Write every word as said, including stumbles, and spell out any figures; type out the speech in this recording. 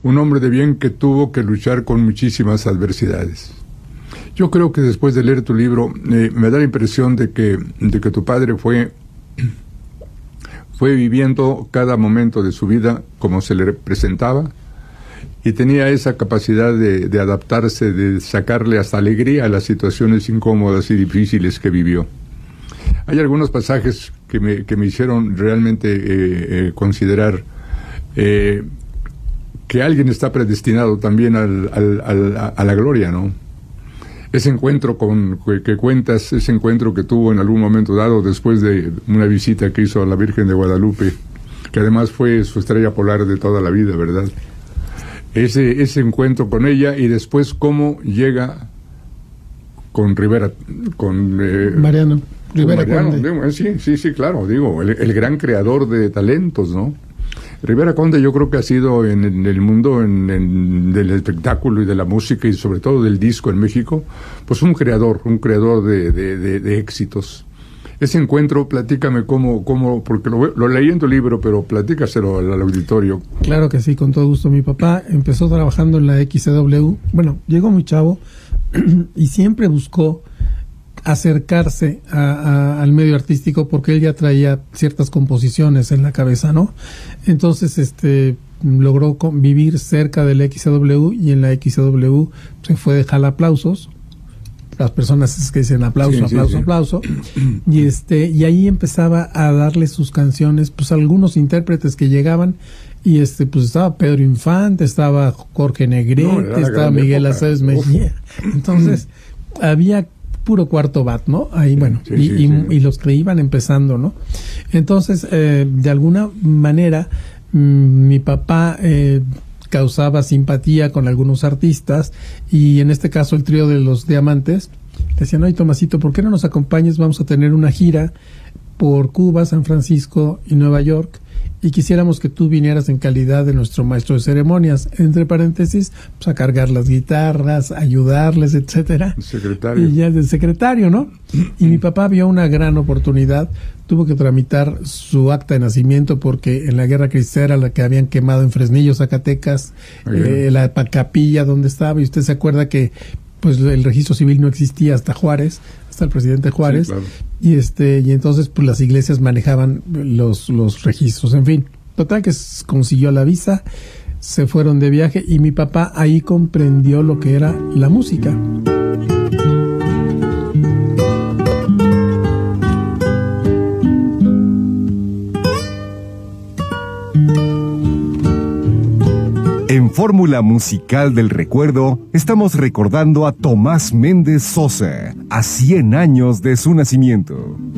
un hombre de bien que tuvo que luchar con muchísimas adversidades. Yo creo que después de leer tu libro, eh, me da la impresión de que, de que tu padre fue, fue viviendo cada momento de su vida como se le presentaba, y tenía esa capacidad de, de adaptarse, de sacarle hasta alegría a las situaciones incómodas y difíciles que vivió. Hay algunos pasajes que me, que me hicieron realmente eh, eh, considerar eh, que alguien está predestinado también al, al, al, a la gloria, ¿no? Ese encuentro con que, que cuentas, ese encuentro que tuvo en algún momento dado después de una visita que hizo a la Virgen de Guadalupe, que además fue su estrella polar de toda la vida, ¿verdad? Ese, ese encuentro con ella, y después cómo llega con Rivera, con eh, Mariano Rivera Mariano, Conde. Digo, sí, sí, sí, claro, digo, el, el gran creador de talentos, ¿no? Rivera Conde yo creo que ha sido en, en el mundo en, en, del espectáculo y de la música y sobre todo del disco en México, pues un creador, un creador de, de, de, de éxitos. Ese encuentro, platícame cómo, cómo porque lo, lo leí en tu libro, pero platícaselo al, al auditorio. Claro que sí, con todo gusto. Mi papá empezó trabajando en la X C W, bueno, llegó muy chavo y siempre buscó acercarse a, a, al medio artístico porque él ya traía ciertas composiciones en la cabeza, ¿no? Entonces, este, logró vivir cerca de la X C W, y en la X C W se fue de jalaplausos. Las personas es que dicen aplauso, sí, aplauso, sí, sí. aplauso, y este, y ahí empezaba a darle sus canciones, pues a algunos intérpretes que llegaban, y este, pues estaba Pedro Infante, estaba Jorge Negrete, No, estaba Miguel Aceves Mejía. Entonces, había puro cuarto bat, ¿no? Ahí, bueno, Sí, y, sí, y, sí. y los que iban empezando, ¿no? Entonces, eh, de alguna manera, mmm, mi papá eh, causaba simpatía con algunos artistas, y en este caso el trío de los Diamantes decían: oye, Tomasito, ¿por qué no nos acompañas? Vamos a tener una gira por Cuba, San Francisco y Nueva York, y quisiéramos que tú vinieras en calidad de nuestro maestro de ceremonias, entre paréntesis, pues a cargar las guitarras, ayudarles, etcétera. Secretario. Y ya es del secretario, ¿no? Y mi papá vio una gran oportunidad, tuvo que tramitar su acta de nacimiento porque en la guerra cristera, la que habían quemado en Fresnillo, Zacatecas, eh, la capilla donde estaba, y usted se acuerda que pues el registro civil no existía hasta Juárez, hasta el presidente Juárez, Sí, claro. y este y entonces pues las iglesias manejaban los los registros, en fin. Total que s- consiguió la visa, se fueron de viaje, y mi papá ahí comprendió lo que era la música. En Fórmula Musical del Recuerdo, estamos recordando a Tomás Méndez Sosa, a cien años de su nacimiento.